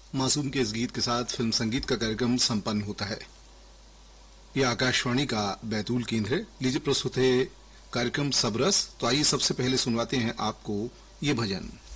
मासूम के इस गीत के साथ फिल्म संगीत का कार्यक्रम संपन्न होता है। यह आकाशवाणी का बैतूल केंद्र है। लीजिए प्रस्तुत है कार्यक्रम सबरस। तो आइए सबसे पहले सुनवाते हैं आपको ये भजन।